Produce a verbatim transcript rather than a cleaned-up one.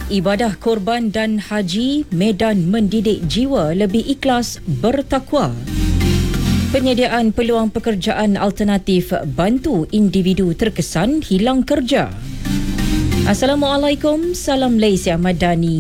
Ibadah korban dan haji, medan mendidik jiwa lebih ikhlas bertakwa. Penyediaan peluang pekerjaan alternatif bantu individu terkesan hilang kerja. Assalamualaikum, salam Malaysia Madani.